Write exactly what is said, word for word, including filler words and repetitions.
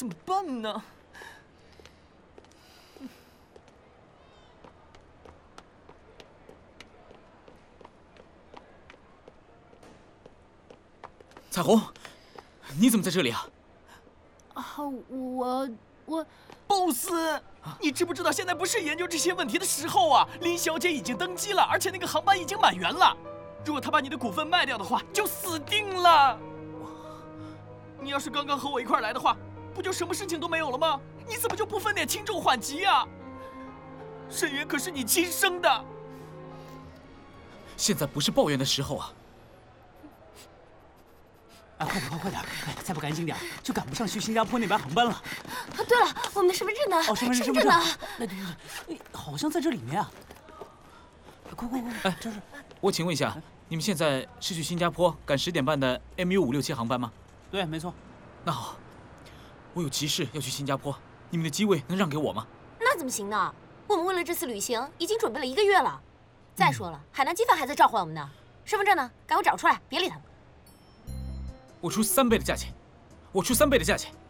怎么办呢？ 彩虹，你怎么在这里啊？ 啊，我我 ，boss，你知不知道现在不是研究这些问题的时候啊？林小姐已经登机了，而且那个航班已经满员了。如果她把你的股份卖掉的话，就死定了。你要是刚刚和我一块来的话，不就什么事情都没有了吗？你怎么就不分点轻重缓急啊？沈渊可是你亲生的。 现在不是抱怨的时候啊！ 哎，快点，快快点！哎，再不赶紧点，就赶不上去新加坡那班航班了。 啊，对了，我们的身份证呢？ 哦，身份证，身份证。哎，对对对，好像在这里面啊。快快快！ 哎，这是。我请问一下，你们现在是去新加坡赶十点半的 M U 五六七航班吗？ 对，没错。 那好，我有急事要去新加坡，你们的机位能让给我吗？ 那怎么行呢？我们为了这次旅行已经准备了一个月了。再说了，嗯、海南机房还在召唤我们呢。身份证呢？赶快找出来，别理他们。 我出三倍的价钱，我出三倍的价钱。